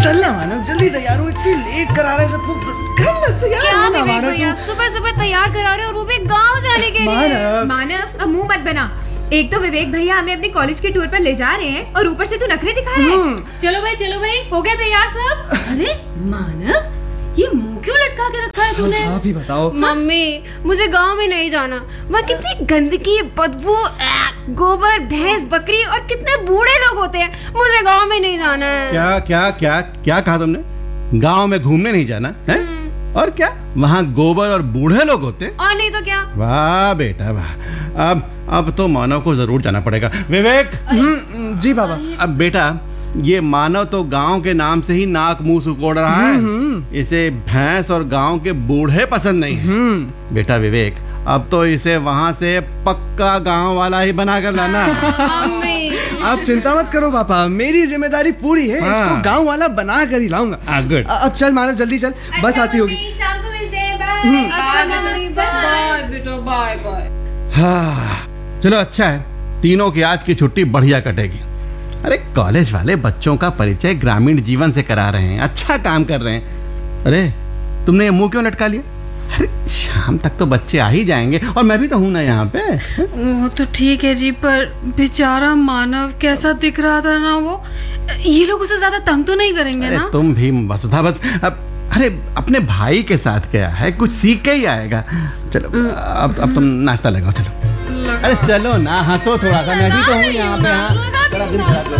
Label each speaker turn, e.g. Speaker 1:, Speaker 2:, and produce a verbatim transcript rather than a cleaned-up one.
Speaker 1: चलना मानव, जल्दी तैयार हो, इतनी लेट करा रहे हैं सबको। कर ना तैयार।
Speaker 2: क्या
Speaker 1: होना
Speaker 2: विवेक
Speaker 1: मानव,
Speaker 2: भैया, सुबह सुबह तैयार करा रहे हो और वो भी गाँव जाने के लिए।
Speaker 1: मानव
Speaker 3: मानव अब मुंह मत बना। एक तो विवेक भैया हमें अपने कॉलेज के टूर पर ले जा रहे हैं और ऊपर से तू नखरे दिखा रहे हैं।
Speaker 2: चलो भाई चलो भाई, हो गया तैयार सब? अरे मानव, ये मुंह क्यों लटका के रखा है तूने?
Speaker 1: आप ही बताओ।
Speaker 2: मम्मी, मुझे गांव में नहीं जाना। वहाँ कितनी गंदगी, बदबू, गोबर, भैंस, बकरी और कितने बूढ़े लोग होते हैं। मुझे गांव में नहीं जाना है।
Speaker 4: क्या क्या क्या क्या कहा तुमने? गांव में घूमने नहीं जाना है? और क्या वहाँ गोबर और बूढ़े लोग होते हैं?
Speaker 2: और नहीं तो क्या।
Speaker 4: वाह बेटा वाह। अब अब तो मानव को जरूर जाना पड़ेगा। विवेक।
Speaker 1: जी बाबा।
Speaker 4: अब बेटा, ये मानव तो गांव के नाम से ही नाक मुंह सुकोड़ रहा है। इसे भैंस और गांव के बूढ़े पसंद नहीं है। बेटा विवेक, अब तो इसे वहाँ से पक्का गांव वाला ही बना कर लाना।
Speaker 1: आप चिंता मत करो पापा, मेरी जिम्मेदारी पूरी है।
Speaker 4: हाँ।
Speaker 1: इसको गांव वाला बना कर ही लाऊंगा।
Speaker 4: हाँ, गुड।
Speaker 1: अब चल मानव, जल्दी चल, बस आती होगी।
Speaker 3: शाम को मिलते हैं। बाय।
Speaker 2: अच्छा मम्मी, बाय बेटा, बाय बाय।
Speaker 4: हाँ, चलो अच्छा है, तीनों की आज की छुट्टी बढ़िया कटेगी। अरे कॉलेज वाले बच्चों का परिचय ग्रामीण जीवन से करा रहे हैं, अच्छा काम कर रहे हैं। अरे तुमने ये मुंह क्यों लटका लिया? अरे शाम तक तो बच्चे आ ही जाएंगे और मैं भी तो हूं ना यहाँ पे।
Speaker 2: वो तो ठीक है जी, पर बेचारा मानव कैसा दिख रहा था ना वो। ये लोग उसे ज्यादा तंग तो नहीं करेंगे
Speaker 4: अरे
Speaker 2: ना?
Speaker 4: तुम भी वसुधा बस अब, अरे अपने भाई के साथ गया है, कुछ सीख के ही आएगा। चलो अब अब तुम नाश्ता लगाओ, चलो। अरे चलो ना, हंसो थोड़ा सा, मैं भी तो हूँ यहाँ पे। हाँ, थोड़ा दिन खराब